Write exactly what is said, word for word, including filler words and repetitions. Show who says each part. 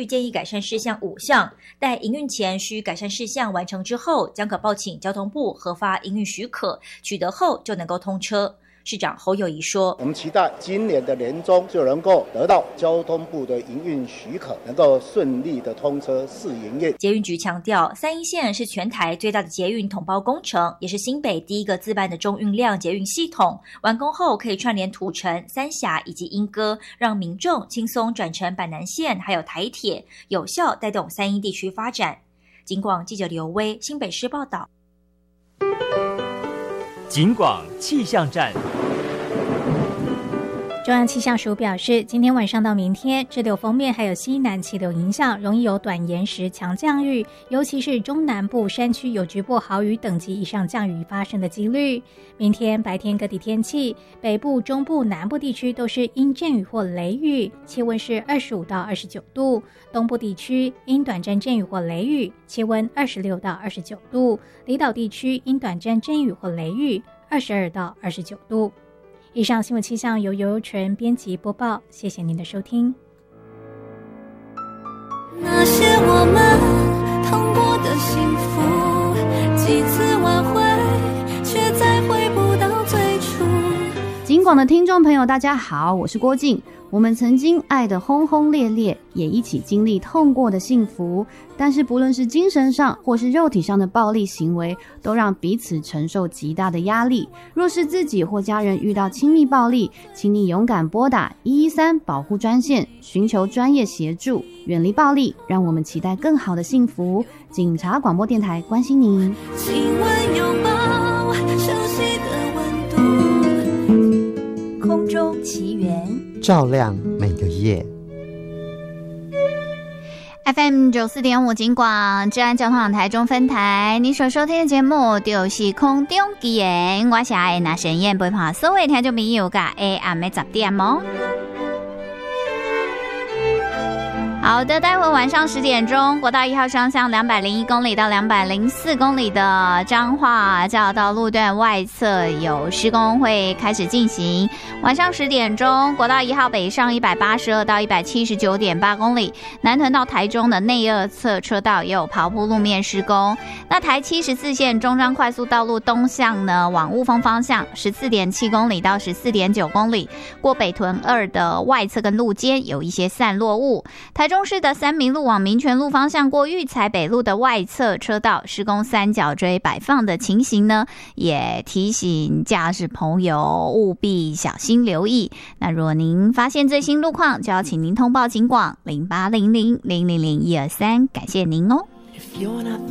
Speaker 1: 序建议改善事项五项，待营运前需改善事项完成之后，将可报请交通部核发营运许可，取得后就能够通车。市长侯友宜说，
Speaker 2: 我们期待今年的年中就能够得到交通部的营运许可，能够顺利的通车试营业。
Speaker 1: 捷运局强调，三鶯线是全台最大的捷运统包工程，也是新北第一个自办的中运量捷运系统。完工后可以串联土城、三峡以及莺歌，让民众轻松转乘板南线还有台铁，有效带动三鶯地区发展。警广记者刘威，新北市报道。
Speaker 3: 警广气象站。
Speaker 4: 中央气象署表示，今天晚上到明天，滞留锋面还有西南气流影响，容易有短延时强降雨，尤其是中南部山区有局部豪雨等级以上降雨发生的几率。明天白天各地天气，北部、中部、南部地区都是阴阵雨或雷雨，气温是二十五到二十九度；东部地区阴短暂阵雨或雷雨，气温二十六到二十九度；离岛地区阴短暂阵雨或雷雨，二十二到二十九度。以上新闻气象由游游纯编辑播报，谢谢您的收听。
Speaker 5: 那些我们痛过的幸福，几次挽回，却再回不到最初。
Speaker 6: 警广的听众朋友大家好，我是郭静。我们曾经爱得轰轰烈烈，也一起经历痛过的幸福，但是不论是精神上或是肉体上的暴力行为，都让彼此承受极大的压力。若是自己或家人遇到亲密暴力，请你勇敢拨打一一三保护专线，寻求专业协助，远离暴力，让我们期待更好的幸福。警察广播电台关心您。
Speaker 5: 亲吻拥抱熟悉的温度，
Speaker 1: 空中奇缘
Speaker 7: 照亮每个夜。
Speaker 8: F M 九四点五警广治安交通网台中分台，你所收听的节目就是空中奇缘，我是爱那神燕陪伴所有听众朋友甲下暗的十点哦。好的，待会晚上十点钟，国道一号双向两百零一公里到两百零四公里的彰化交道路段外侧有施工会开始进行。晚上十点钟，国道一号北上一百八十二到一百七十九点八公里，南屯到台中的内二侧车道也有刨铺路面施工。那台七十四线中彰快速道路东向呢，往雾峰方向十四点七公里到十四点九公里，过北屯二的外侧跟路肩有一些散落物。台中市的三民路往民权路方向过育才北路的外侧车道施工三角锥摆放的情形呢，也提醒驾驶朋友务必小心留意。那如果您发现最新路况，就要请您通报警广零八零零零零零一二三，感谢您哦。
Speaker 5: If you're not